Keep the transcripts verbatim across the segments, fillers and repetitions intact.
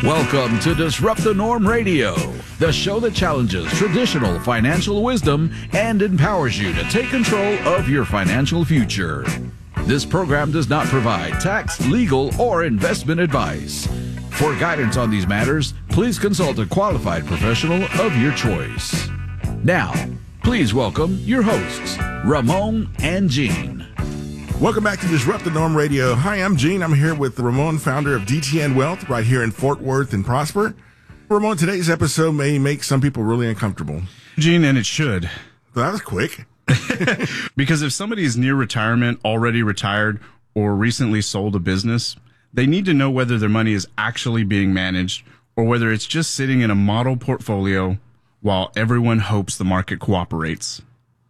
Welcome to Disrupt the Norm Radio, the show that challenges traditional financial wisdom and empowers you to take control of your financial future. This program does not provide tax, legal, or investment advice. For guidance on these matters, please consult a qualified professional of your choice. Now, please welcome your hosts, Ramon and Gene. Welcome back to Disrupt the Norm Radio. Hi, I'm Gene. I'm here with Ramon, founder of D T N Wealth, right here in Fort Worth and Prosper. Ramon, today's episode may make some people really uncomfortable. Gene, and it should. That was quick. Because if somebody is near retirement, already retired, or recently sold a business, they need to know whether their money is actually being managed or whether it's just sitting in a model portfolio while everyone hopes the market cooperates.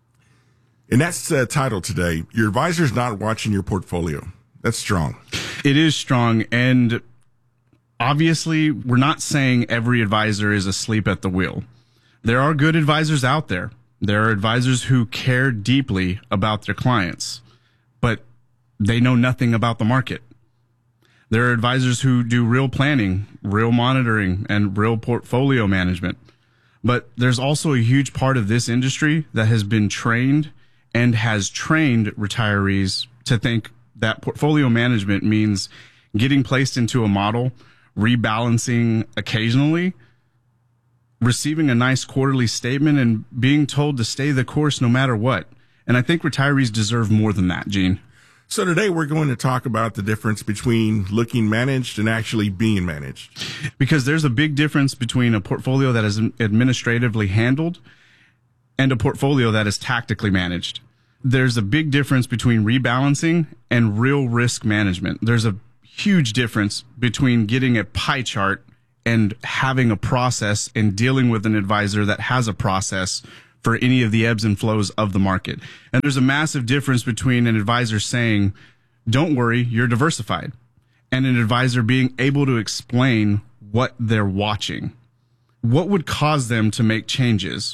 And that's the title today. Your advisor's not watching your portfolio. That's strong. It is strong. And obviously, we're not saying every advisor is asleep at the wheel. There are good advisors out there. There are advisors who care deeply about their clients, but they know nothing about the market. There are advisors who do real planning, real monitoring, and real portfolio management. But there's also a huge part of this industry that has been trained and has trained retirees to think that portfolio management means getting placed into a model, rebalancing occasionally, receiving a nice quarterly statement, and being told to stay the course no matter what. And I think retirees deserve more than that, Gene. So today we're going to talk about the difference between looking managed and actually being managed. Because there's a big difference between a portfolio that is administratively handled and a portfolio that is tactically managed. There's a big difference between rebalancing and real risk management. There's a huge difference between getting a pie chart and having a process and dealing with an advisor that has a process for any of the ebbs and flows of the market. And there's a massive difference between an advisor saying, don't worry, you're diversified, and an advisor being able to explain what they're watching. What would cause them to make changes?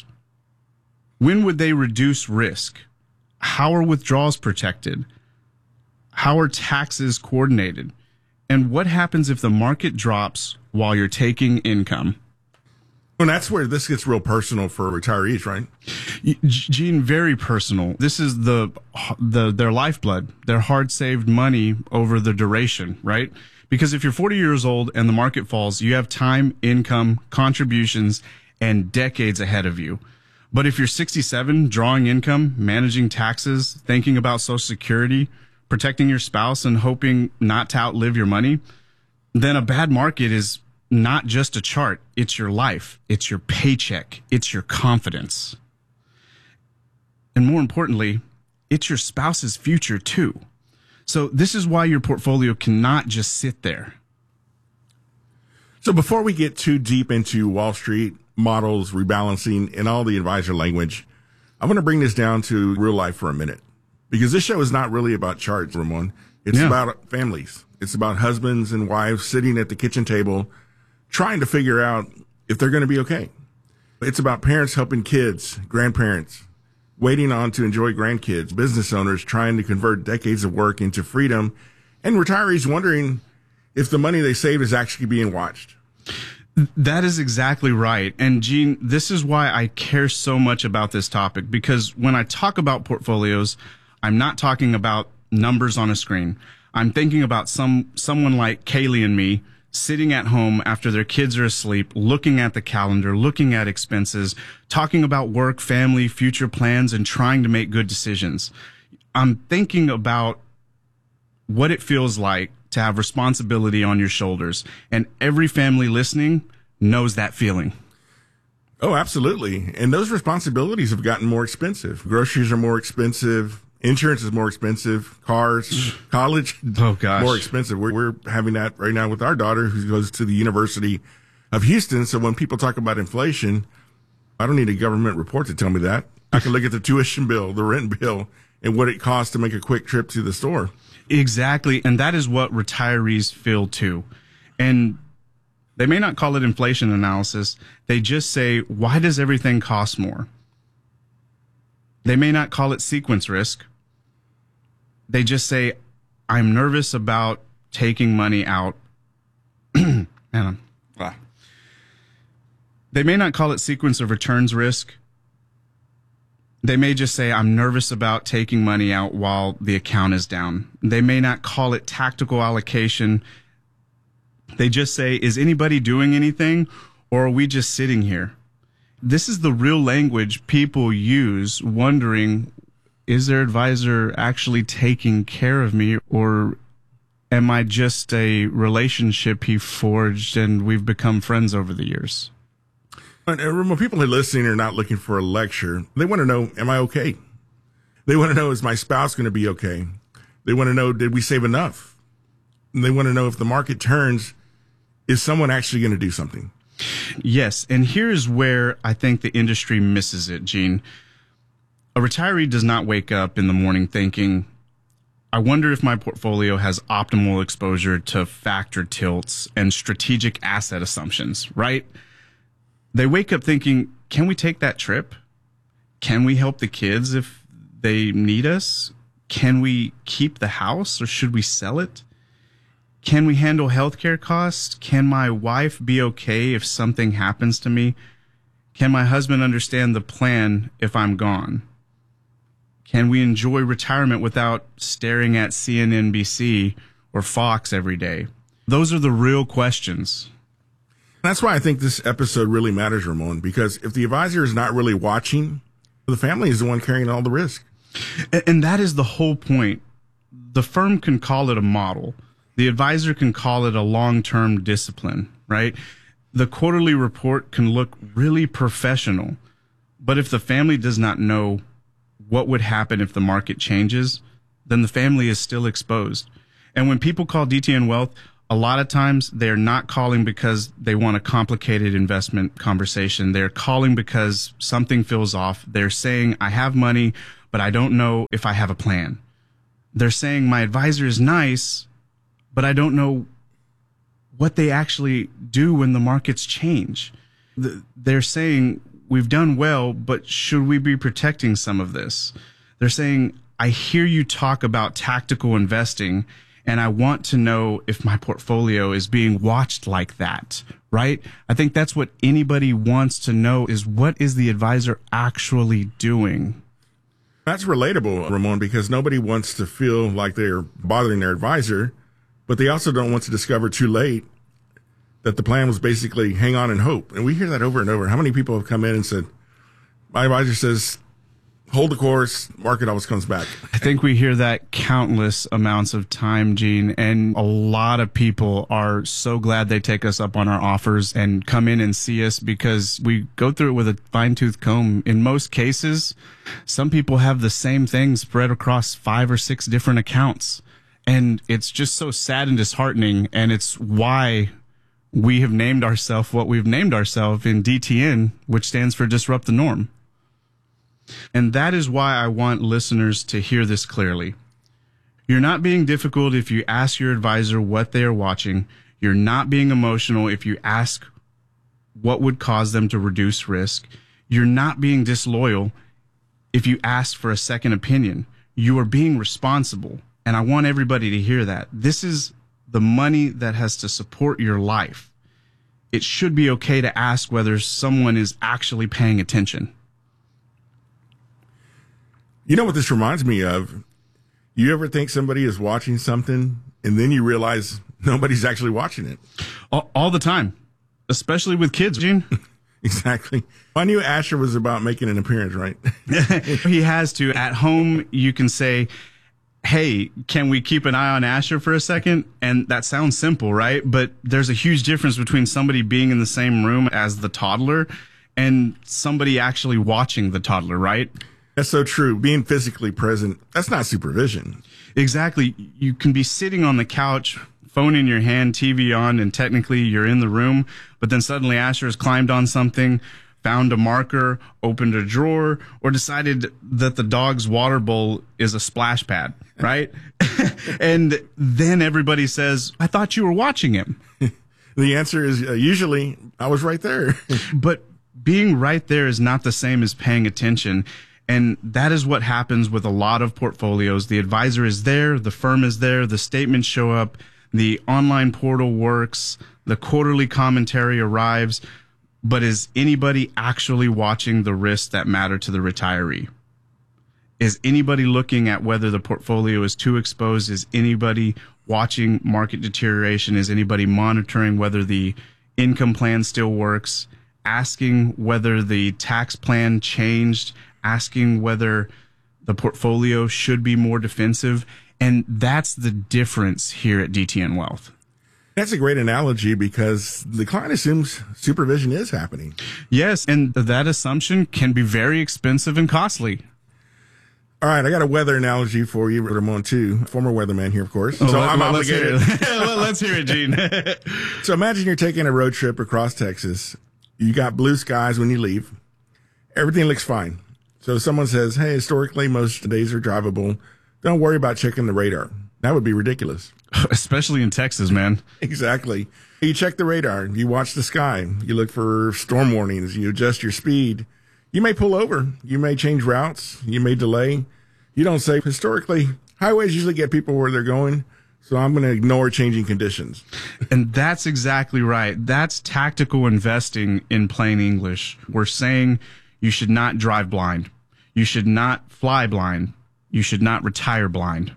When would they reduce risk? How are withdrawals protected? How are taxes coordinated? And what happens if the market drops while you're taking income? And that's where this gets real personal for retirees, right? Gene, very personal. This is the the their lifeblood, their hard-saved money over the duration, right? Because if you're forty years old and the market falls, you have time, income, contributions, and decades ahead of you. But if you're sixty-seven, drawing income, managing taxes, thinking about Social Security, protecting your spouse, and hoping not to outlive your money, then a bad market is not just a chart. It's your life. It's your paycheck. It's your confidence. And more importantly, it's your spouse's future too. So this is why your portfolio cannot just sit there. So before we get too deep into Wall Street, models, rebalancing, and all the advisor language, I want to bring this down to real life for a minute. Because this show is not really about charts, Ramon. It's Yeah. about families. It's about husbands and wives sitting at the kitchen table trying to figure out if they're going to be okay. It's about parents helping kids, grandparents, waiting on to enjoy grandkids, business owners trying to convert decades of work into freedom, and retirees wondering if the money they save is actually being watched. That is exactly right. And Gene, this is why I care so much about this topic, because when I talk about portfolios, I'm not talking about numbers on a screen. I'm thinking about some someone like Kaylee and me sitting at home after their kids are asleep, looking at the calendar, looking at expenses, talking about work, family, future plans, and trying to make good decisions. I'm thinking about what it feels like to have responsibility on your shoulders. And every family listening knows that feeling. Oh, absolutely. And those responsibilities have gotten more expensive. Groceries are more expensive. Insurance is more expensive. Cars, college, Oh, gosh. more expensive. We're, we're having that right now with our daughter who goes to the University of Houston. So when people talk about inflation, I don't need a government report to tell me that. I can look at the tuition bill, the rent bill, and what it costs to make a quick trip to the store. Exactly. And that is what retirees feel too. And they may not call it inflation analysis. They just say, why does everything cost more? They may not call it sequence risk. They just say, I'm nervous about taking money out. Man, Wow. They may not call it sequence of returns risk. They may just say, I'm nervous about taking money out while the account is down. They may not call it tactical allocation. They just say, is anybody doing anything, or are we just sitting here? This is the real language people use, wondering, is their advisor actually taking care of me, or am I just a relationship he forged and we've become friends over the years? And when people are listening are not looking for a lecture, they want to know, am I okay? They want to know, is my spouse going to be okay? They want to know, did we save enough? And they want to know, if the market turns, is someone actually going to do something? Yes, and here's where I think the industry misses it, Gene. A retiree does not wake up in the morning thinking, I wonder if my portfolio has optimal exposure to factor tilts and strategic asset assumptions, right? They wake up thinking, can we take that trip? Can we help the kids if they need us? Can we keep the house, or should we sell it? Can we handle healthcare costs? Can my wife be okay if something happens to me? Can my husband understand the plan if I'm gone? Can we enjoy retirement without staring at C N B C or Fox every day? Those are the real questions. That's why I think this episode really matters, Ramon, because if the advisor is not really watching, the family is the one carrying all the risk. And that is the whole point. The firm can call it a model. The advisor can call it a long-term discipline, right? The quarterly report can look really professional, but if the family does not know what would happen if the market changes, then the family is still exposed. And when people call D T N Wealth, a lot of times they're not calling because they want a complicated investment conversation. They're calling because something feels off. They're saying, I have money, but I don't know if I have a plan. They're saying, my advisor is nice, but I don't know what they actually do when the markets change. They're saying, we've done well, but should we be protecting some of this? They're saying, I hear you talk about tactical investing, and I want to know if my portfolio is being watched like that, right? I think that's what anybody wants to know, is what is the advisor actually doing? That's relatable, Ramon, because nobody wants to feel like they're bothering their advisor, but they also don't want to discover too late that the plan was basically hang on and hope. And we hear that over and over. How many people have come in and said, my advisor says, hold the course, market always comes back. I think we hear that countless amounts of time, Gene, and a lot of people are so glad they take us up on our offers and come in and see us, because we go through it with a fine-tooth comb. In most cases, some people have the same thing spread across five or six different accounts, and it's just so sad and disheartening, and it's why we have named ourselves what we've named ourselves in D T N, which stands for Disrupt the Norm. And that is why I want listeners to hear this clearly. You're not being difficult if you ask your advisor what they are watching. You're not being emotional if you ask what would cause them to reduce risk. You're not being disloyal if you ask for a second opinion. You are being responsible. And I want everybody to hear that. This is the money that has to support your life. It should be okay to ask whether someone is actually paying attention. You know what this reminds me of? You ever think somebody is watching something and then you realize nobody's actually watching it? All, all the time, especially with kids, Gene. Exactly. I knew Asher was about making an appearance, right? He has to. At home, you can say, hey, can we keep an eye on Asher for a second? And that sounds simple, right? But there's a huge difference between somebody being in the same room as the toddler and somebody actually watching the toddler, right? That's so true. Being physically present, that's not supervision. Exactly. You can be sitting on the couch, phone in your hand, T V on, and technically you're in the room, but then suddenly Asher has climbed on something, found a marker, opened a drawer, or decided that the dog's water bowl is a splash pad, right? And then everybody says, I thought you were watching him. The answer is uh, usually, I was right there. But being right there is not the same as paying attention. And that is what happens with a lot of portfolios. The advisor is there, the firm is there, the statements show up, the online portal works, The quarterly commentary arrives, but is anybody actually watching the risks that matter to the retiree? Is anybody looking at whether the portfolio is too exposed? Is anybody watching market deterioration? Is anybody monitoring whether the income plan still works? Asking whether the tax plan changed? Asking whether the portfolio should be more defensive? And that's the difference here at D T N Wealth. That's a great analogy because the client assumes supervision is happening. Yes, and that assumption can be very expensive and costly. All right, I got a weather analogy for you, Ramon, too. Former weatherman here, of course. So Oh, I'm let, let's hear obligated. it. Let's hear it, Gene. So imagine you're taking a road trip across Texas. You got blue skies when you leave. Everything looks fine. So someone says, hey, historically, most days are drivable. Don't worry about checking the radar. That would be ridiculous. Especially in Texas, man. Exactly. You check the radar. You watch the sky. You look for storm warnings. You adjust your speed. You may pull over. You may change routes. You may delay. You don't say, historically, highways usually get people where they're going, so I'm going to ignore changing conditions. And that's exactly right. That's tactical investing in plain English. We're saying you should not drive blind. You should not fly blind. You should not retire blind.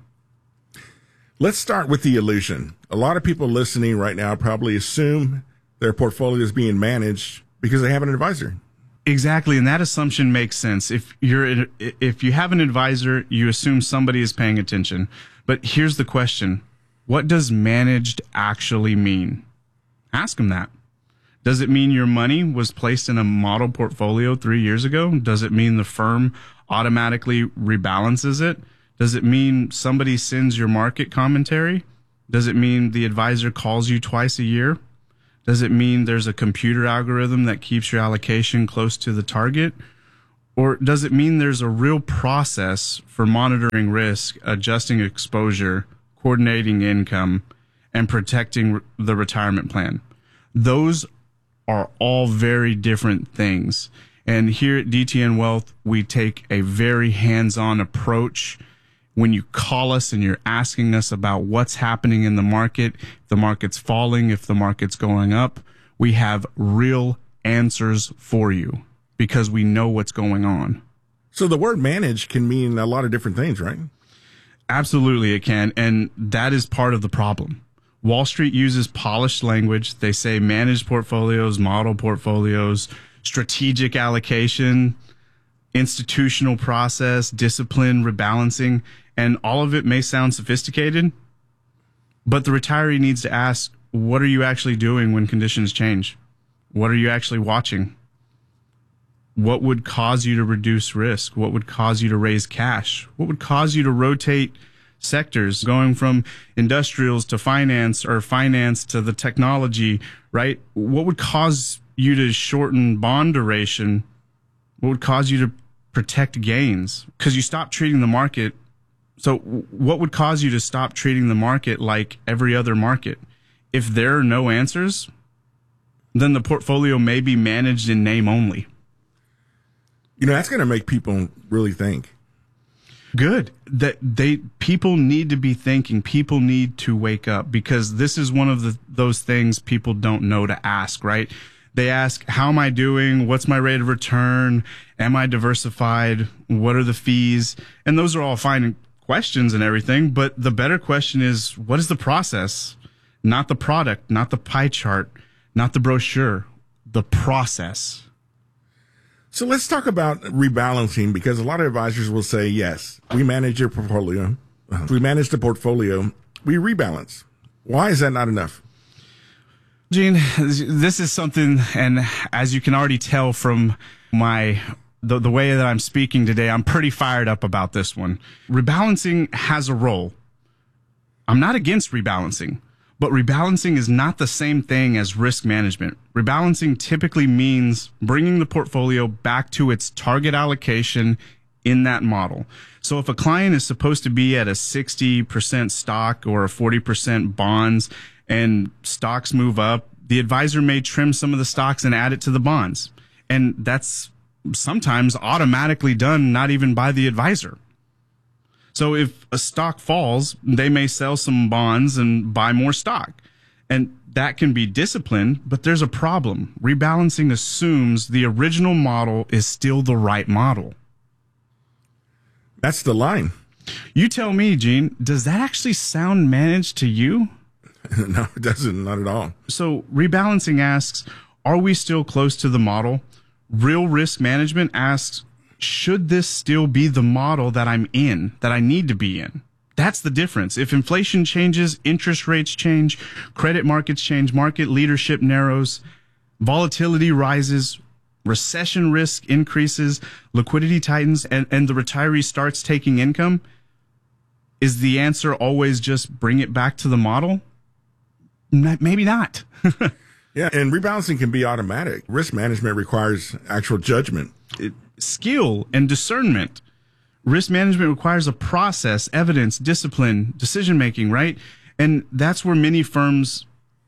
Let's start with the illusion. A lot of people listening right now probably assume their portfolio is being managed because they have an advisor. Exactly, and that assumption makes sense. If you're if you have an advisor, you assume somebody is paying attention. But here's the question: what does managed actually mean? Ask them that. Does it mean your money was placed in a model portfolio three years ago? Does it mean the firm automatically rebalances it? Does it mean somebody sends your market commentary? Does it mean the advisor calls you twice a year? Does it mean there's a computer algorithm that keeps your allocation close to the target? Or does it mean there's a real process for monitoring risk, adjusting exposure, coordinating income, and protecting the retirement plan? Those are all very different things. And here at D T N Wealth, we take a very hands-on approach. When you call us and you're asking us about what's happening in the market, if the market's falling, if the market's going up, we have real answers for you because we know what's going on. So the word manage can mean a lot of different things, right? Absolutely, it can. And that is part of the problem. Wall Street uses polished language. They say managed portfolios, model portfolios, strategic allocation, institutional process, discipline, rebalancing, and all of it may sound sophisticated, but the retiree needs to ask, what are you actually doing when conditions change? What are you actually watching? What would cause you to reduce risk? What would cause you to raise cash? What would cause you to rotate sectors, going from industrials to finance or finance to the technology, right? What would cause you to shorten bond duration? What would cause you to protect gains? Because you stop treating the market. So what would cause you to stop treating the market like every other market? If there are no answers, then the portfolio may be managed in name only. You know, that's going to make people really think. Good. That they people need to be thinking. People need to wake up, because this is one of the those things people don't know to ask, right? They ask, how am I doing? What's my rate of return? Am I diversified? What are the fees? And those are all fine questions and everything. But the better question is, what is the process? Not the product, not the pie chart, not the brochure, the process. So let's talk about rebalancing, because a lot of advisors will say, yes, we manage your portfolio. We manage the portfolio. We rebalance. Why is that not enough? Gene, this is something, and as you can already tell from my the, the way that I'm speaking today, I'm pretty fired up about this one. Rebalancing has a role. I'm not against rebalancing, but rebalancing is not the same thing as risk management. Rebalancing typically means bringing the portfolio back to its target allocation in that model. So if a client is supposed to be at a sixty percent stock or a forty percent bonds, and stocks move up, the advisor may trim some of the stocks and add it to the bonds. And that's sometimes automatically done, not even by the advisor. So if a stock falls, they may sell some bonds and buy more stock. And that can be disciplined, but there's a problem. Rebalancing assumes the original model is still the right model. That's the line. You tell me, Gene, does that actually sound managed to you? No, it doesn't. Not at all. So rebalancing asks, are we still close to the model? Real risk management asks, should this still be the model that I'm in, that I need to be in? That's the difference. If inflation changes, interest rates change, credit markets change, market leadership narrows, volatility rises, recession risk increases, liquidity tightens, and, and the retiree starts taking income, is the answer always just bring it back to the model? Maybe not. Yeah, and rebalancing can be automatic. Risk management requires actual judgment. It, skill and discernment. Risk management requires a process, evidence, discipline, decision-making, right? And that's where many firms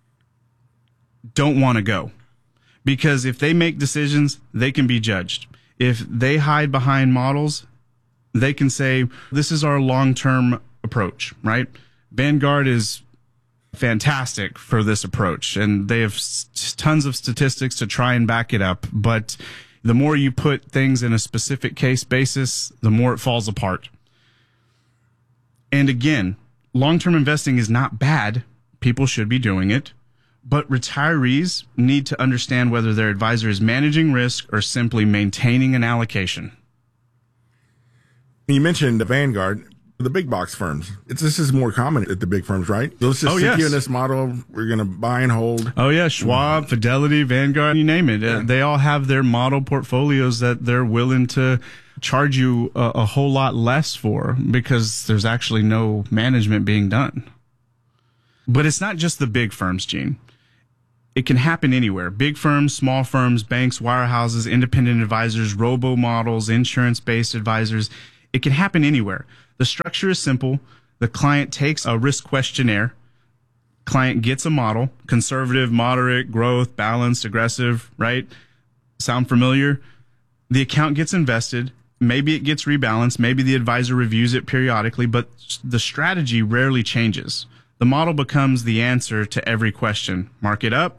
don't want to go. Because if they make decisions, they can be judged. If they hide behind models, they can say, this is our long-term approach, right? Vanguard is fantastic for this approach, and they have s- tons of statistics to try and back it up. But the more you put things in a specific case basis, the more it falls apart. And again, long-term investing is not bad. People should be doing it. But retirees need to understand whether their advisor is managing risk or simply maintaining an allocation. You mentioned the Vanguard, the big box firms. It's, this is more common at the big firms, right? Let's just Oh, stick yes. you in this model. We're going to buy and hold. Oh, yeah, Schwab, Fidelity, Vanguard, you name it. Uh, they all have their model portfolios that they're willing to charge you a, a whole lot less for because there's actually no management being done. But it's not just the big firms, Gene. It can happen anywhere. Big firms, small firms, banks, wirehouses, independent advisors, robo models, insurance-based advisors. It can happen anywhere. The structure is simple. The client takes a risk questionnaire. Client gets a model, conservative, moderate, growth, balanced, aggressive, right? Sound familiar? The account gets invested. Maybe it gets rebalanced. Maybe the advisor reviews it periodically, but the strategy rarely changes. The model becomes the answer to every question. Mark it up,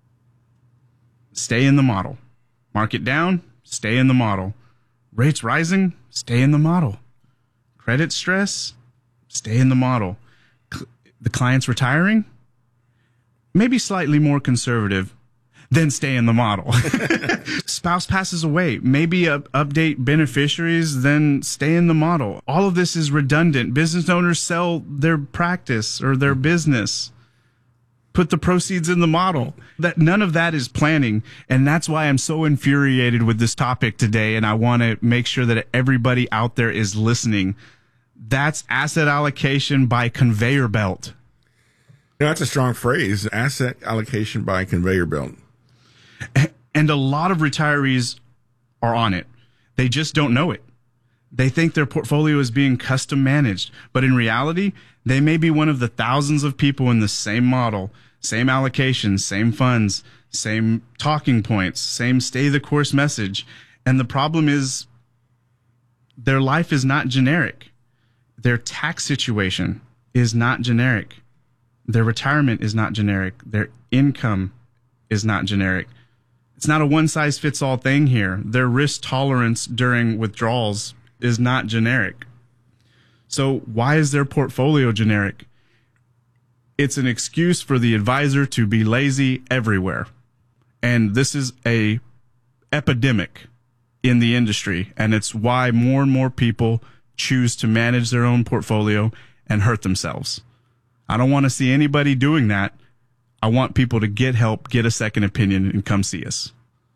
stay in the model. Mark it down, stay in the model. Rates rising, stay in the model. Credit stress, stay in the model. The client's retiring, maybe slightly more conservative, then stay in the model. Spouse passes away, maybe up, update beneficiaries, then stay in the model. All of this is redundant. Business owners sell their practice or their business, put the proceeds in the model. That none of that is planning, and that's why I'm so infuriated with this topic today, and I want to make sure that everybody out there is listening. That's asset allocation by conveyor belt. You know, that's a strong phrase, asset allocation by conveyor belt. And a lot of retirees are on it. They just don't know it. They think their portfolio is being custom managed, but in reality, they may be one of the thousands of people in the same model, same allocations, same funds, same talking points, same stay the course message. And the problem is their life is not generic. Their tax situation is not generic. Their retirement is not generic. Their income is not generic. It's not a one-size-fits-all thing here. Their risk tolerance during withdrawals is not generic. So why is their portfolio generic? It's an excuse for the advisor to be lazy everywhere. And this is a epidemic in the industry, and it's why more and more people choose to manage their own portfolio and hurt themselves. I don't want to see anybody doing that. I want people to get help, get a second opinion, and come see us.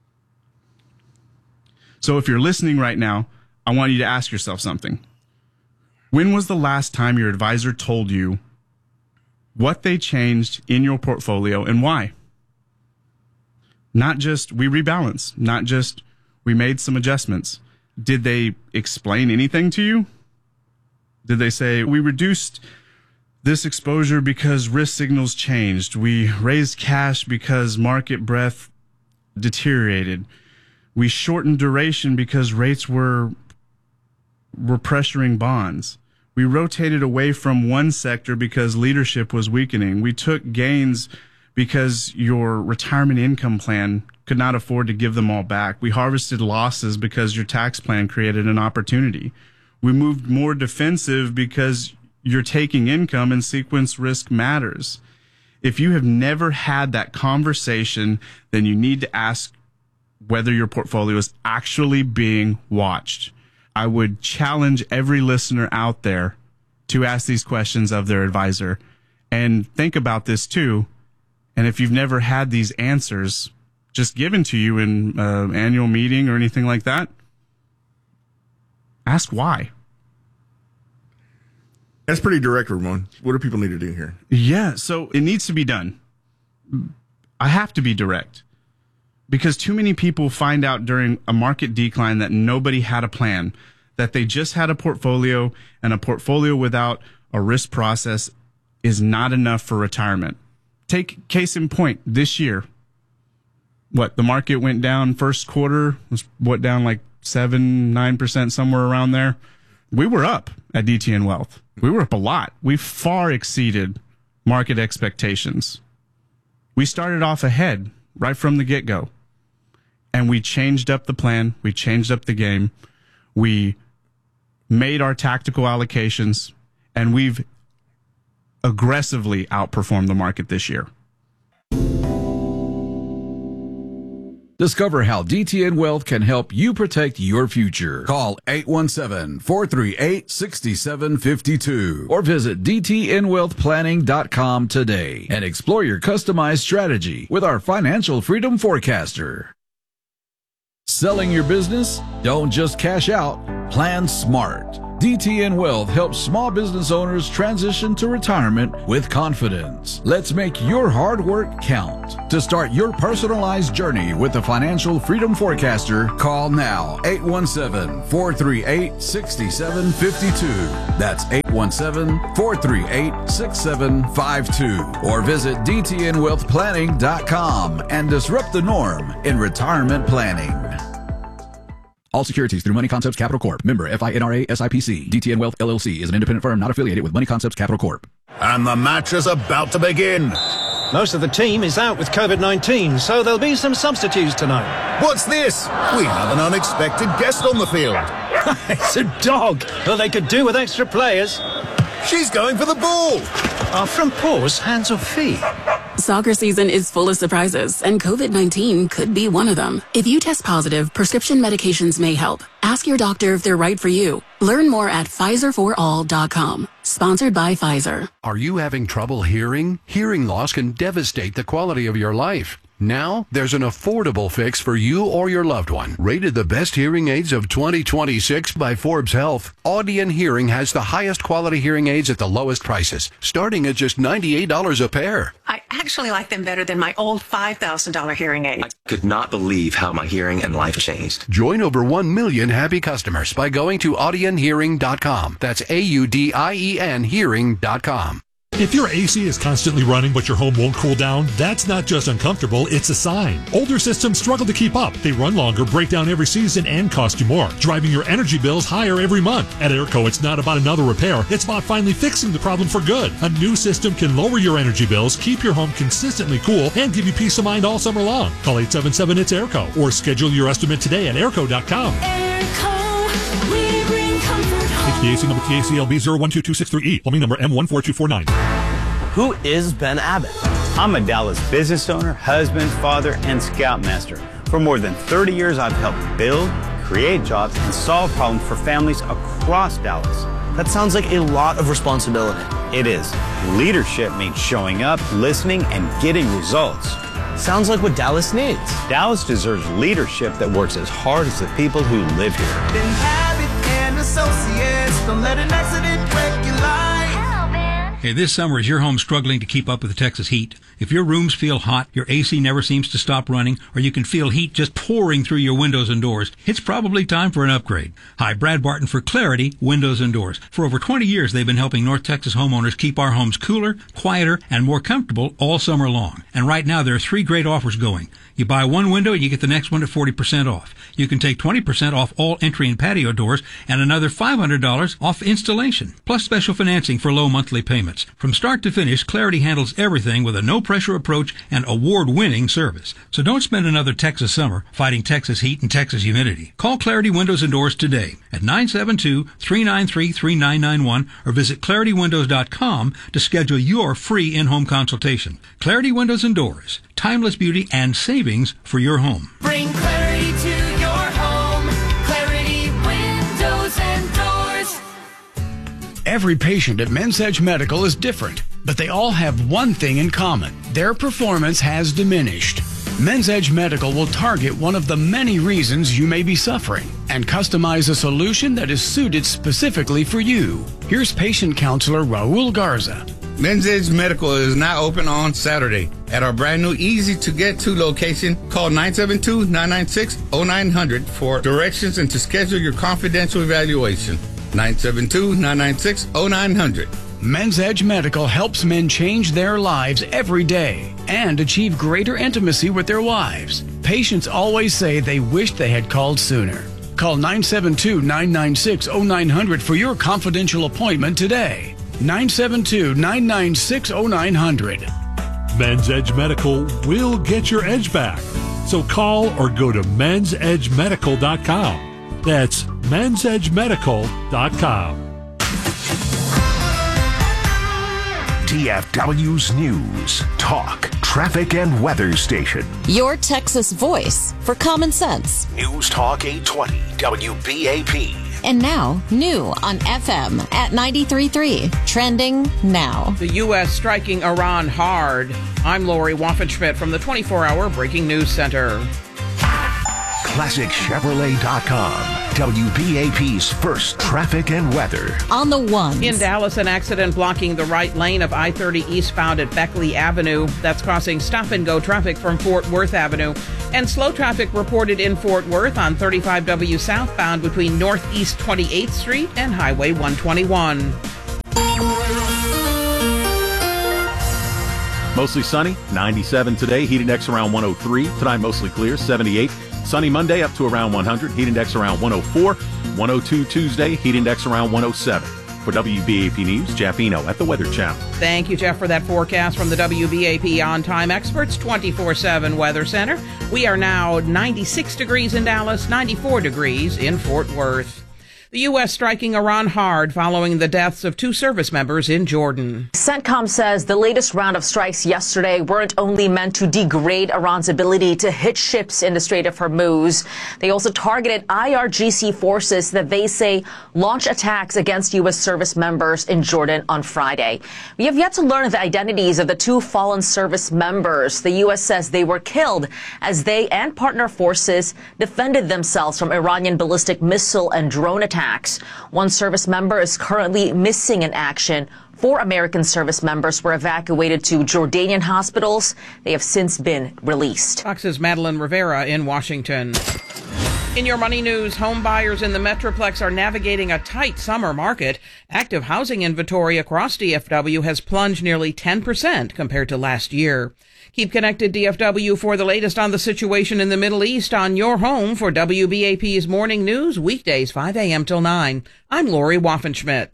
So if you're listening right now, I want you to ask yourself something. When was the last time your advisor told you what they changed in your portfolio and why? Not just we rebalanced, not just we made some adjustments. Did they explain anything to you? Did they say, we reduced this exposure because risk signals changed. We raised cash because market breadth deteriorated. We shortened duration because rates were were pressuring bonds. We rotated away from one sector because leadership was weakening. We took gains because your retirement income plan could not afford to give them all back. We harvested losses because your tax plan created an opportunity. We moved more defensive because you're taking income and sequence risk matters. If you have never had that conversation, then you need to ask whether your portfolio is actually being watched. I would challenge every listener out there to ask these questions of their advisor and think about this too. And if you've never had these answers just given to you in an annual meeting or anything like that, ask why. That's pretty direct, Ramon. What do people need to do here? Yeah, so it needs to be done. I have to be direct because too many people find out during a market decline that nobody had a plan, that they just had a portfolio, and a portfolio without a risk process is not enough for retirement. Take case in point, this year, what the market went down first quarter was what down like seven, nine percent, somewhere around there. We were up at D T N Wealth. We were up a lot. We far exceeded market expectations. We started off ahead right from the get-go, and we changed up the plan. We changed up the game. We made our tactical allocations, and we've aggressively outperformed the market this year. Discover how D T N Wealth can help you protect your future. Call eight one seven, four three eight, six seven five two or visit D T N wealth planning dot com today and explore your customized strategy with our Financial Freedom Forecaster. Selling your business? Don't just cash out. Plan smart. D T N Wealth helps small business owners transition to retirement with confidence. Let's make your hard work count. To start your personalized journey with the Financial Freedom Forecaster, call now eight one seven, four three eight, six seven five two. That's eight one seven, four three eight, six seven five two. Or visit D T N wealth planning dot com and disrupt the norm in retirement planning. All securities through Money Concepts Capital Corp. Member F I N R A S I P C. D T N Wealth L L C is an independent firm not affiliated with Money Concepts Capital Corp. And the match is about to begin. Most of the team is out with COVID nineteen, so there'll be some substitutes tonight. What's this? We have an unexpected guest on the field. It's a dog. Well, they could do with extra players. She's going for the ball. Are from paws, hands or feet? Soccer season is full of surprises, and COVID nineteen could be one of them. If you test positive, prescription medications may help. Ask your doctor if they're right for you. Learn more at Pfizer for all dot com. Sponsored by Pfizer. Are you having trouble hearing? Hearing loss can devastate the quality of your life. Now, there's an affordable fix for you or your loved one. Rated the best hearing aids of twenty twenty-six by Forbes Health, Audion Hearing has the highest quality hearing aids at the lowest prices, starting at just ninety-eight dollars a pair. I actually like them better than my old five thousand dollars hearing aid. I could not believe how my hearing and life changed. Join over one million happy customers by going to audion hearing dot com. That's A U D I E N hearing dot com. If your A C is constantly running but your home won't cool down, that's not just uncomfortable, it's a sign. Older systems struggle to keep up. They run longer, break down every season, and cost you more, driving your energy bills higher every month. At Airco, it's not about another repair. It's about finally fixing the problem for good. A new system can lower your energy bills, keep your home consistently cool, and give you peace of mind all summer long. Call eight seven seven, it's Airco or schedule your estimate today at airco dot com. Airco, we bring comfort home. H V A C number T A C L B zero one two two six three E. Plumbing number M one four two four nine. Who is Ben Abbott? I'm a Dallas business owner, husband, father, and scoutmaster. For more than thirty years, I've helped build, create jobs, and solve problems for families across Dallas. That sounds like a lot of responsibility. It is. Leadership means showing up, listening, and getting results. Sounds like what Dallas needs. Dallas deserves leadership that works as hard as the people who live here. Ben Abbott and Associates, don't let an accident break your life. Hey, this summer, is your home struggling to keep up with the Texas heat? If your rooms feel hot, your A C never seems to stop running, or you can feel heat just pouring through your windows and doors, it's probably time for an upgrade. Hi, Brad Barton for Clarity Windows and Doors. For over twenty years, they've been helping North Texas homeowners keep our homes cooler, quieter, and more comfortable all summer long. And right now, there are three great offers going. You buy one window, you get the next one at forty percent off. You can take twenty percent off all entry and patio doors, and another five hundred dollars off installation, plus special financing for low monthly payments. appointments. From start to finish, Clarity handles everything with a no-pressure approach and award-winning service. So don't spend another Texas summer fighting Texas heat and Texas humidity. Call Clarity Windows and Doors today at nine seven two, three nine three, three nine nine one or visit clarity windows dot com to schedule your free in-home consultation. Clarity Windows and Doors. Timeless beauty and savings for your home. Bring clarity to your home. Clarity Windows and Doors. Every patient at Men's Edge Medical is different, but they all have one thing in common. Their performance has diminished. Men's Edge Medical will target one of the many reasons you may be suffering and customize a solution that is suited specifically for you. Here's patient counselor Raul Garza. Men's Edge Medical is now open on Saturday at our brand new easy-to-get-to location. Call nine seven two, nine nine six, zero nine zero zero for directions and to schedule your confidential evaluation. nine seven two, nine nine six, zero nine zero zero. Men's Edge Medical helps men change their lives every day and achieve greater intimacy with their wives. Patients always say they wish they had called sooner. Call nine seven two, nine nine six, zero nine zero zero for your confidential appointment today. nine seven two, nine nine six, zero nine zero zero. Men's Edge Medical will get your edge back. So call or go to mens edge medical dot com. That's mens edge medical dot com. D F W's News, Talk, Traffic, and Weather Station. Your Texas voice for common sense. News Talk eight twenty W B A P. And now, new on F M at ninety-three point three. Trending now. The U S striking Iran hard. I'm Lori Waffenschmidt from the twenty-four hour Breaking News Center. Classic Chevrolet dot com. W B A P's first traffic and weather. On the ones. In Dallas, an accident blocking the right lane of I thirty eastbound at Beckley Avenue. That's causing stop-and-go traffic from Fort Worth Avenue. And slow traffic reported in Fort Worth on thirty-five W southbound between Northeast twenty-eighth Street and Highway one twenty-one. Mostly sunny, ninety-seven today, heat index around one oh three. Tonight mostly clear, seventy-eight. Sunny Monday up to around one hundred, heat index around one oh four. one oh two Tuesday, heat index around one oh seven. For W B A P News, Jeff Eno at the Weather Channel. Thank you, Jeff, for that forecast from the W B A P On-Time Experts twenty-four seven Weather Center. We are now ninety-six degrees in Dallas, ninety-four degrees in Fort Worth. The U S striking Iran hard following the deaths of two service members in Jordan. CENTCOM says the latest round of strikes yesterday weren't only meant to degrade Iran's ability to hit ships in the Strait of Hormuz. They also targeted I R G C forces that they say launched attacks against U S service members in Jordan on Friday. We have yet to learn the identities of the two fallen service members. The U S says they were killed as they and partner forces defended themselves from Iranian ballistic missile and drone attacks. One service member is currently missing in action. Four American service members were evacuated to Jordanian hospitals. They have since been released. Fox's Madeline Rivera in Washington. In your money news, home buyers in the Metroplex are navigating a tight summer market. Active housing inventory across D F W has plunged nearly ten percent compared to last year. Keep connected, D F W, for the latest on the situation in the Middle East on your home for W B A P's Morning News, weekdays five a.m. till nine. I'm Lori Waffenschmidt.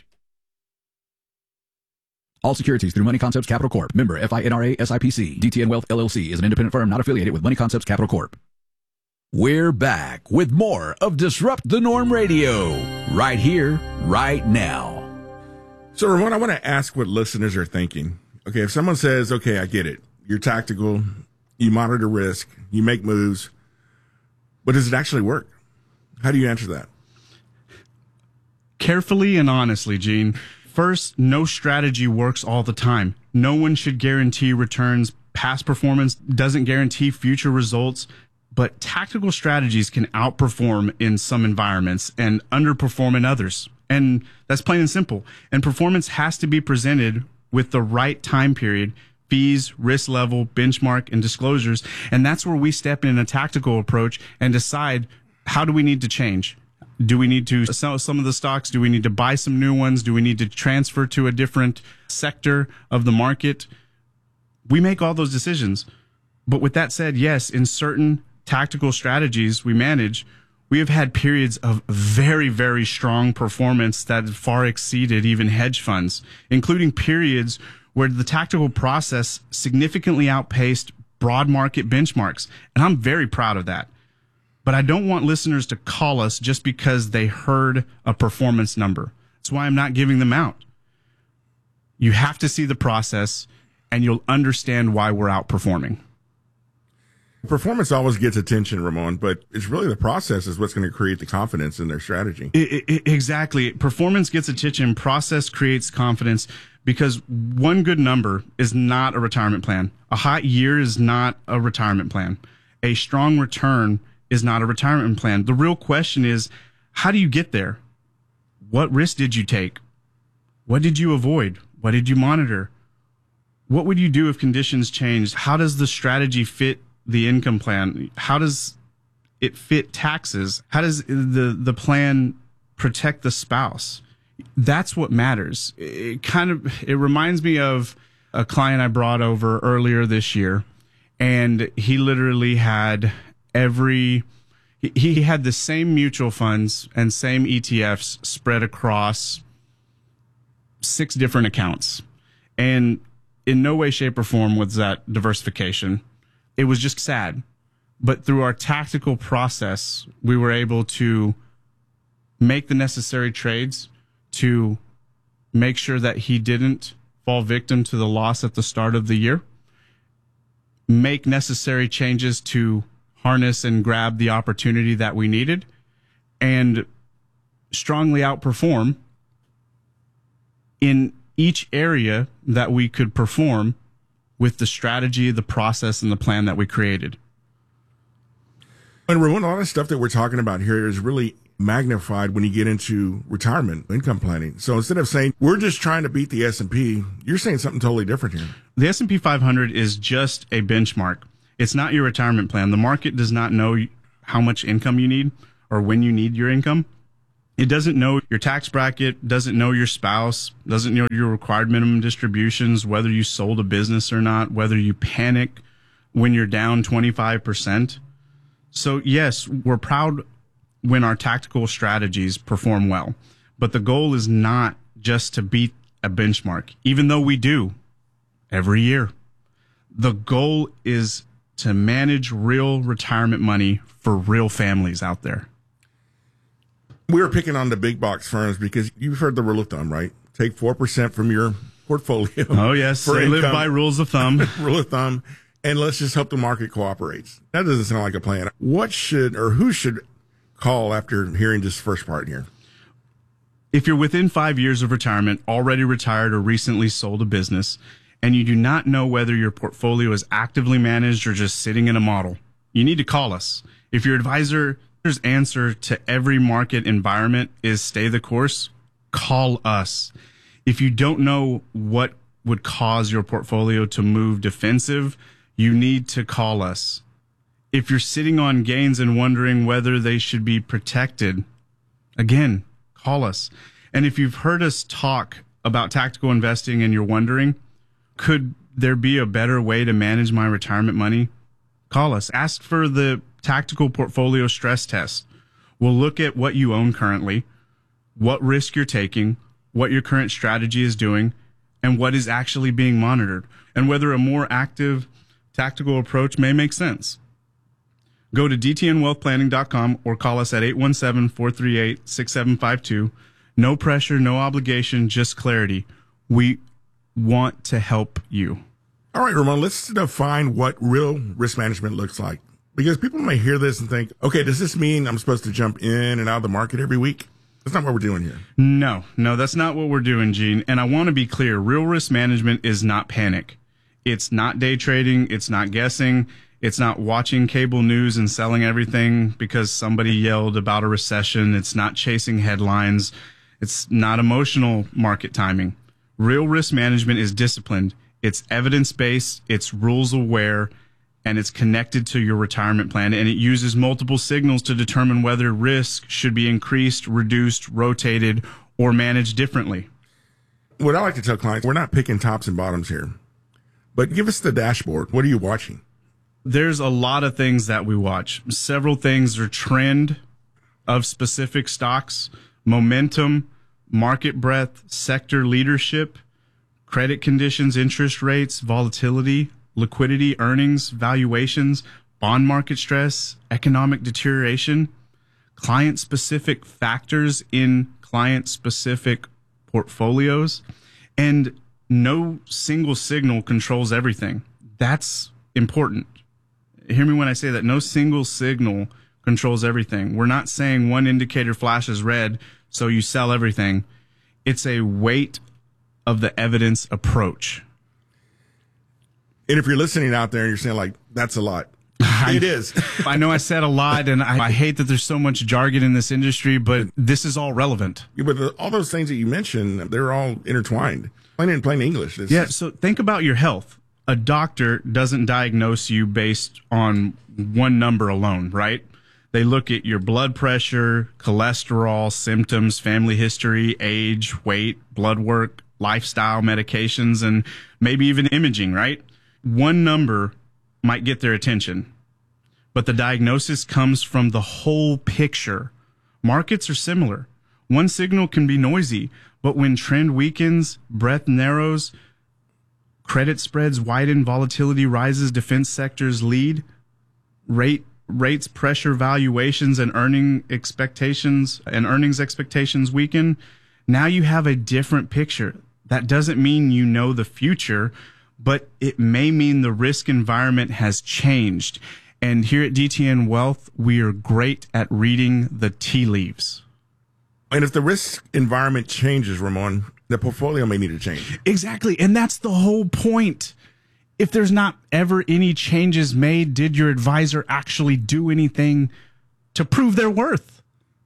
All securities through Money Concepts Capital Corp. Member F I N R A S I P C. D T N Wealth L L C is an independent firm not affiliated with Money Concepts Capital Corp. We're back with more of Disrupt the Norm Radio right here, right now. So, Ramon, I want to ask what listeners are thinking. Okay, if someone says, okay, I get it. You're tactical, you monitor risk, you make moves, but does it actually work? How do you answer that? Carefully and honestly, Gene. First, no strategy works all the time. No one should guarantee returns. Past performance doesn't guarantee future results, but tactical strategies can outperform in some environments and underperform in others. And that's plain and simple. And performance has to be presented with the right time period, fees, risk level, benchmark, and disclosures. And that's where we step in a tactical approach and decide, how do we need to change? Do we need to sell some of the stocks? Do we need to buy some new ones? Do we need to transfer to a different sector of the market? We make all those decisions. But with that said, yes, in certain tactical strategies we manage, We have had periods of very, very strong performance that far exceeded even hedge funds, including periods where the tactical process significantly outpaced broad market benchmarks. And I'm very proud of that. But I don't want listeners to call us just because they heard a performance number. That's why I'm not giving them out. You have to see the process, and you'll understand why we're outperforming. Performance always gets attention, Ramon, but it's really the process is what's going to create the confidence in their strategy. It, it, exactly. Performance gets attention. Process creates confidence, because one good number is not a retirement plan. A hot year is not a retirement plan. A strong return is not a retirement plan. The real question is, how do you get there? What risk did you take? What did you avoid? What did you monitor? What would you do if conditions changed? How does the strategy fit the income plan? How does it fit taxes? How does the, the plan protect the spouse? That's what matters. It kind of, it reminds me of a client I brought over earlier this year, and he literally had every, he, he had the same mutual funds and same E T Fs spread across six different accounts. And in no way, shape, or form was that diversification. It was just sad. But through our tactical process, we were able to make the necessary trades to make sure that he didn't fall victim to the loss at the start of the year, make necessary changes to harness and grab the opportunity that we needed, and strongly outperform in each area that we could perform with the strategy, the process, and the plan that we created. And Ramon, a lot of stuff that we're talking about here is really magnified when you get into retirement income planning. So instead of saying we're just trying to beat the S and P, you're saying something totally different here. The S and P five hundred is just a benchmark. It's not your retirement plan. The market does not know how much income you need or when you need your income. It doesn't know your tax bracket, doesn't know your spouse, doesn't know your required minimum distributions, whether you sold a business or not, whether you panic when you're down twenty-five percent. So yes, we're proud when our tactical strategies perform well, but the goal is not just to beat a benchmark, even though we do every year. The goal is to manage real retirement money for real families out there. We were picking on the big box firms because you've heard the rule of thumb, right? Take four percent from your portfolio. Oh, yes. They income. live by rules of thumb. Rule of thumb. And let's just hope the market cooperates. That doesn't sound like a plan. What should or who should call after hearing this first part here? If you're within five years of retirement, already retired, or recently sold a business, and you do not know whether your portfolio is actively managed or just sitting in a model, you need to call us. If your advisor's answer to every market environment is stay the course, call us. If you don't know what would cause your portfolio to move defensive, you need to call us. If you're sitting on gains and wondering whether they should be protected, again, call us. And if you've heard us talk about tactical investing and you're wondering, could there be a better way to manage my retirement money? Call us. Ask for the tactical portfolio stress test. We'll look at what you own currently, what risk you're taking, what your current strategy is doing, and what is actually being monitored, and whether a more active tactical approach may make sense. Go to d t n wealth planning dot com or call us at eight one seven, four three eight, six seven five two. No pressure, no obligation, just clarity. We want to help you. All right, Ramon, let's define what real risk management looks like. Because people may hear this and think, okay, does this mean I'm supposed to jump in and out of the market every week? That's not what we're doing here. No, no, that's not what we're doing, Gene. And I want to be clear. Real risk management is not panic. It's not day trading. It's not guessing. It's not watching cable news and selling everything because somebody yelled about a recession. It's not chasing headlines. It's not emotional market timing. Real risk management is disciplined. It's evidence-based. It's rules-aware. And it's connected to your retirement plan, and it uses multiple signals to determine whether risk should be increased, reduced, rotated, or managed differently. What I like to tell clients, we're not picking tops and bottoms here, but give us the dashboard. What are you watching? There's a lot of things that we watch. Several things are trend, of specific stocks, momentum, market breadth, sector leadership, credit conditions, interest rates, volatility, liquidity, earnings, valuations, bond market stress, economic deterioration, client-specific factors in client-specific portfolios, and no single signal controls everything. That's important. Hear me when I say that. No single signal controls everything. We're not saying one indicator flashes red, so you sell everything. It's a weight of the evidence approach. And if you're listening out there and you're saying, like, that's a lot. It is. I know I said a lot, and I, I hate that there's so much jargon in this industry, but this is all relevant. Yeah, but the, all those things that you mentioned, they're all intertwined. Plain in plain English. It's yeah, so think about your health. A doctor doesn't diagnose you based on one number alone, right? They look at your blood pressure, cholesterol, symptoms, family history, age, weight, blood work, lifestyle, medications, and maybe even imaging, right? One number might get their attention, but the diagnosis comes from the whole picture. Markets are similar. One signal can be noisy, but when trend weakens, breadth narrows, credit spreads widen, volatility rises, defense sectors lead, rate rates pressure valuations and earning expectations and earnings expectations weaken, now you have a different picture. That doesn't mean you know the future, but it may mean the risk environment has changed. And here at D T N Wealth, we are great at reading the tea leaves. And if the risk environment changes, Ramon, the portfolio may need to change. Exactly. And that's the whole point. If there's not ever any changes made, did your advisor actually do anything to prove their worth?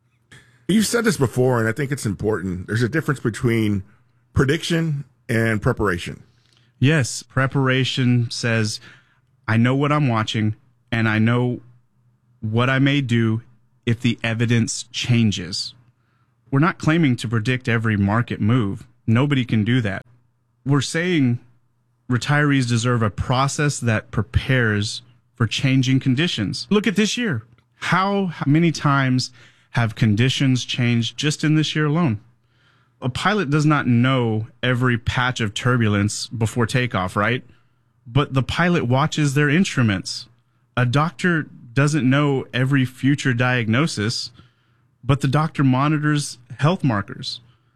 You've said this before, and I think it's important. There's a difference between prediction and preparation. Yes, preparation says, I know what I'm watching, and I know what I may do if the evidence changes. We're not claiming to predict every market move. Nobody can do that. We're saying retirees deserve a process that prepares for changing conditions. Look at this year. How many times have conditions changed just in this year alone? A pilot does not know every patch of turbulence before takeoff, right? But the pilot watches their instruments. A doctor doesn't know every future diagnosis, but the doctor monitors health markers.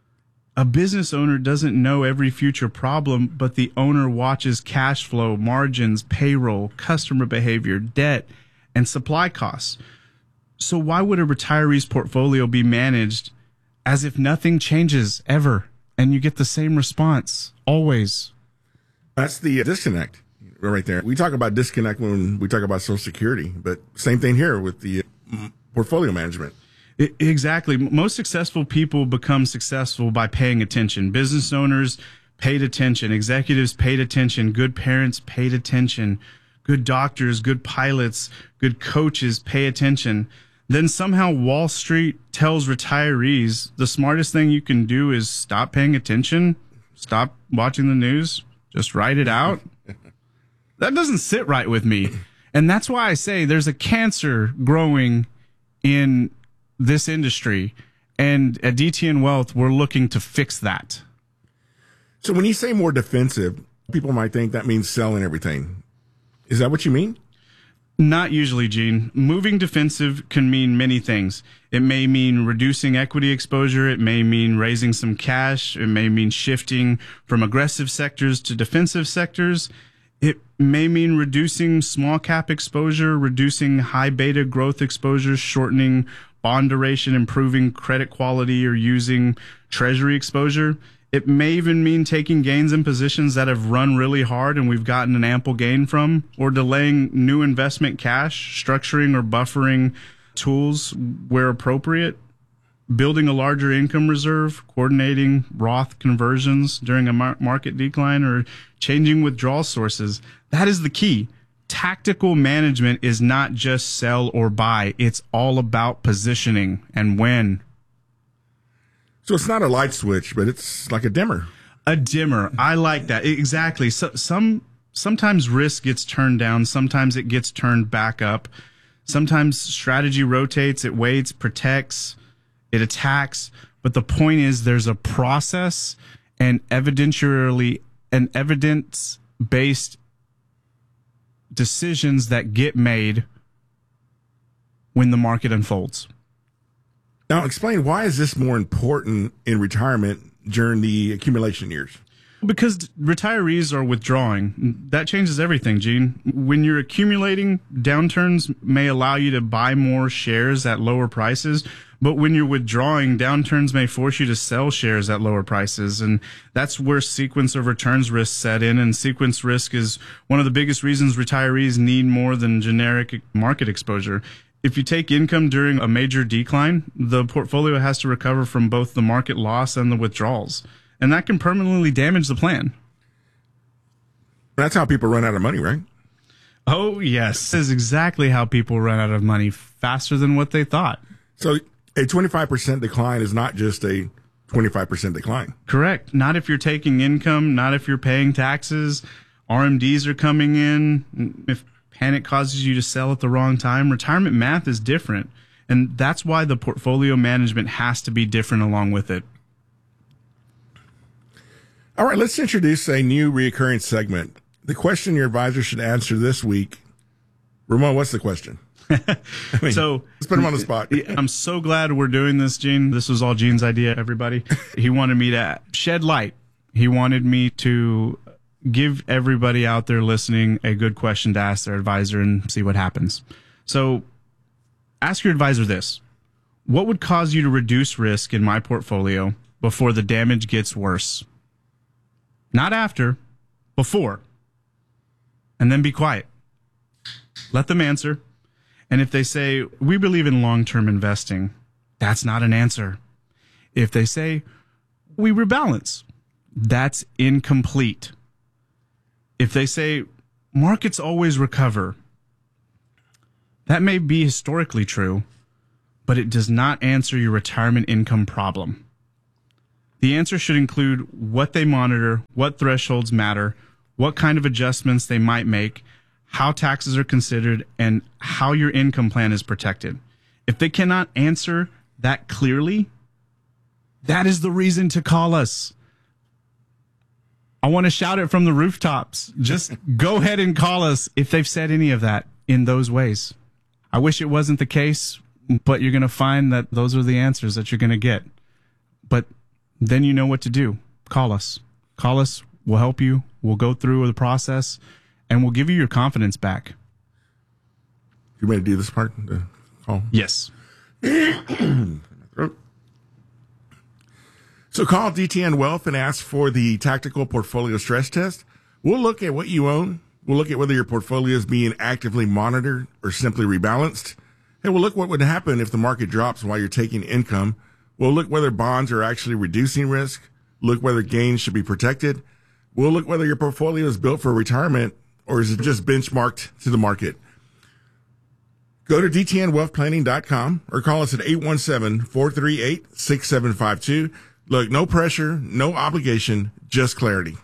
A business owner doesn't know every future problem, but the owner watches cash flow, margins, payroll, customer behavior, debt, and supply costs. So why would a retiree's portfolio be managed as if nothing changes ever and you get the same response always? That's the disconnect right there. We talk about disconnect when we talk about Social Security, but same thing here with the portfolio management. It, exactly. Most successful people become successful by paying attention. Business owners paid attention. Executives paid attention. Good parents paid attention. Good doctors, good pilots, good coaches pay attention. Then somehow Wall Street tells retirees the smartest thing you can do is stop paying attention, stop watching the news, just write it out. That doesn't sit right with me. And that's why I say there's a cancer growing in this industry, and at D T N Wealth, we're looking to fix that. So when you say more defensive, people might think that means selling everything. Is that what you mean? Not usually, Gene. Moving defensive can mean many things. It may mean reducing equity exposure. It may mean raising some cash. It may mean shifting from aggressive sectors to defensive sectors. It may mean reducing small cap exposure, reducing high beta growth exposure, shortening bond duration, improving credit quality, or using treasury exposure. It may even mean taking gains in positions that have run really hard and we've gotten an ample gain from, or delaying new investment cash, structuring or buffering tools where appropriate, building a larger income reserve, coordinating Roth conversions during a mar- market decline, or changing withdrawal sources. That is the key. Tactical management is not just sell or buy. It's all about positioning and when. So it's not a light switch, but it's like a dimmer. A dimmer. I like that. Exactly. So, some sometimes risk gets turned down. Sometimes it gets turned back up. Sometimes strategy rotates, it waits, protects, it attacks. But the point is there's a process and evidentially and evidence-based decisions that get made when the market unfolds. Now, explain, why is this more important in retirement during the accumulation years? Because retirees are withdrawing. That changes everything, Gene. When you're accumulating, downturns may allow you to buy more shares at lower prices. But when you're withdrawing, downturns may force you to sell shares at lower prices. And that's where sequence of returns risk set in. And sequence risk is one of the biggest reasons retirees need more than generic market exposure. If you take income during a major decline, the portfolio has to recover from both the market loss and the withdrawals. And that can permanently damage the plan. That's how people run out of money, right? Oh, yes. This is exactly how people run out of money, faster than what they thought. So a twenty-five percent decline is not just a twenty-five percent decline. Correct. Not if you're taking income, not if you're paying taxes. R M Ds are coming in. If panic causes you to sell at the wrong time, retirement math is different. And that's why the portfolio management has to be different along with it. All right, let's introduce a new reoccurring segment. The question your advisor should answer this week. Ramon, what's the question? I mean, so let's put him on the spot. I'm so glad we're doing this, Gene. This was all Gene's idea, everybody. He wanted me to shed light. He wanted me to give everybody out there listening a good question to ask their advisor and see what happens. So ask your advisor this. What would cause you to reduce risk in my portfolio before the damage gets worse? Not after, before. And then be quiet. Let them answer. And if they say, we believe in long-term investing, that's not an answer. If they say, we rebalance, that's incomplete. If they say, markets always recover, that may be historically true, but it does not answer your retirement income problem. The answer should include what they monitor, what thresholds matter, what kind of adjustments they might make, how taxes are considered, and how your income plan is protected. If they cannot answer that clearly, that is the reason to call us. I want to shout it from the rooftops. Just go ahead and call us if they've said any of that in those ways. I wish it wasn't the case, but you're going to find that those are the answers that you're going to get. But then you know what to do. Call us. Call us. We'll help you. We'll go through the process, and we'll give you your confidence back. You ready to do this part? The call? Yes. So call D T N Wealth and ask for the tactical portfolio stress test. We'll look at what you own. We'll look at whether your portfolio is being actively monitored or simply rebalanced. And we'll look what would happen if the market drops while you're taking income. We'll look whether bonds are actually reducing risk. Look whether gains should be protected. We'll look whether your portfolio is built for retirement or is it just benchmarked to the market. Go to D T N wealth planning dot com or call us at eight one seven, four three eight, six seven five two. Look, no pressure, no obligation, just clarity.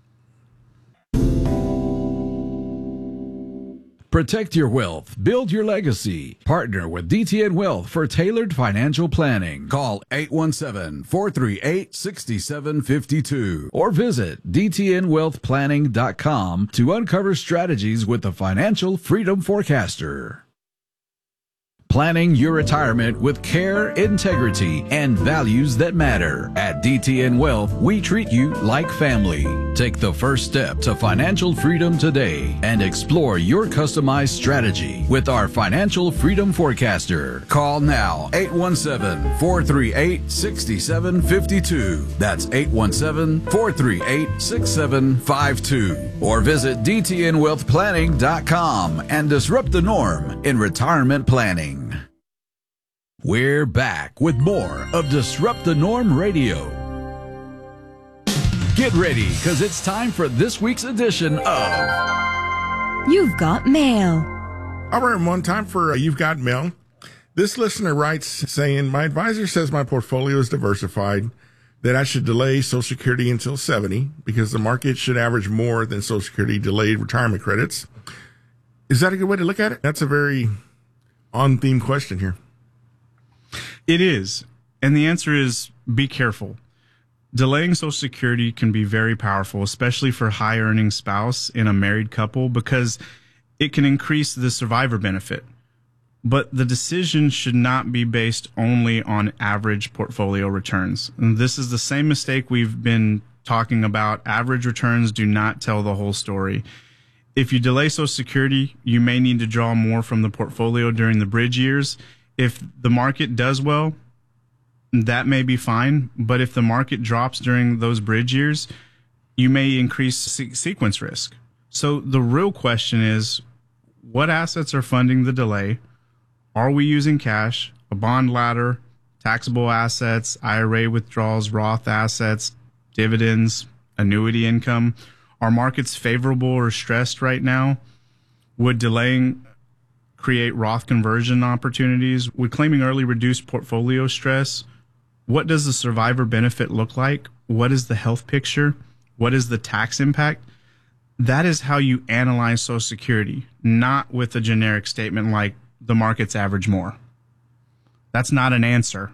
Protect your wealth. Build your legacy. Partner with D T N Wealth for tailored financial planning. Call eight one seven, four three eight, six seven five two or visit D T N wealth planning dot com to uncover strategies with the Financial Freedom Forecaster. Planning your retirement with care, integrity, and values that matter. At D T N Wealth, we treat you like family. Take the first step to financial freedom today and explore your customized strategy with our Financial Freedom Forecaster. Call now, eight one seven, four three eight, six seven five two. That's eight one seven, four three eight, six seven five two. Or visit D T N wealth planning dot com and disrupt the norm in retirement planning. We're back with more of Disrupt the Norm Radio. Get ready, because it's time for this week's edition of You've Got Mail. All right, one time for uh, You've Got Mail. This listener writes saying, my advisor says my portfolio is diversified, that I should delay Social Security until seventy because the market should average more than Social Security delayed retirement credits. Is that a good way to look at it? That's a very on-theme question here. It is. And the answer is be careful. Delaying Social Security can be very powerful, especially for high-earning spouse in a married couple, because it can increase the survivor benefit. But the decision should not be based only on average portfolio returns. And this is the same mistake we've been talking about. Average returns do not tell the whole story. If you delay Social Security, you may need to draw more from the portfolio during the bridge years. If the market does well, that may be fine. But if the market drops during those bridge years, you may increase se- sequence risk. So the real question is, what assets are funding the delay? Are we using cash, a bond ladder, taxable assets, I R A withdrawals, Roth assets, dividends, annuity income? Are markets favorable or stressed right now? Would delaying create Roth conversion opportunities? Would claiming early reduce portfolio stress? What does the survivor benefit look like? What is the health picture? What is the tax impact? That is how you analyze Social Security, not with a generic statement like the market's average more. That's not an answer.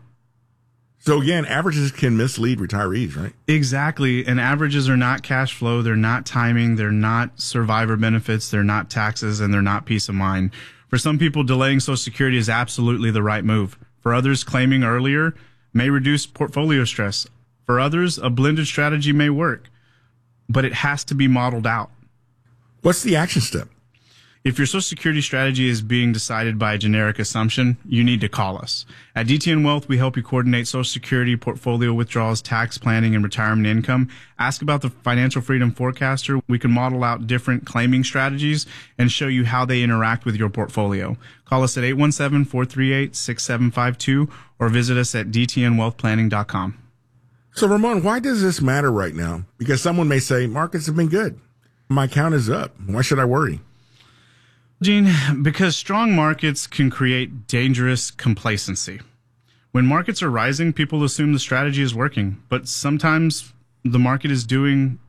So again, averages can mislead retirees, right? Exactly. And averages are not cash flow. They're not timing. They're not survivor benefits. They're not taxes, and they're not peace of mind. For some people, delaying Social Security is absolutely the right move. For others, claiming earlier may reduce portfolio stress. For others, a blended strategy may work, but it has to be modeled out. What's the action step? If your Social Security strategy is being decided by a generic assumption, you need to call us. At D T N Wealth, we help you coordinate Social Security, portfolio withdrawals, tax planning, and retirement income. Ask about the Financial Freedom Forecaster. We can model out different claiming strategies and show you how they interact with your portfolio. Call us at eight one seven, four three eight, six seven five two or visit us at d t n wealth planning dot com. So, Ramon, why does this matter right now? Because someone may say, markets have been good. My account is up. Why should I worry? Gene, because strong markets can create dangerous complacency. When markets are rising, people assume the strategy is working, but sometimes the market is doing